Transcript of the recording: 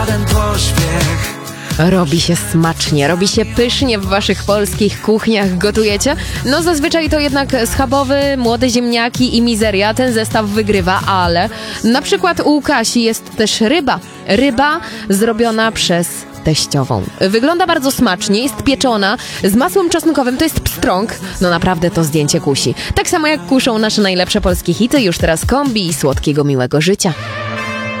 Ten pośpiech. Robi się smacznie, robi się pysznie w waszych polskich kuchniach. Gotujecie? No zazwyczaj to jednak schabowy, młode ziemniaki i mizeria. Ten zestaw wygrywa, ale na przykład u Kasi jest też ryba. Ryba zrobiona przez teściową. Wygląda bardzo smacznie, jest pieczona z masłem czosnkowym, to jest pstrąg. No naprawdę to zdjęcie kusi. Tak samo jak kuszą nasze najlepsze polskie hity, już teraz kombi i słodkiego miłego życia.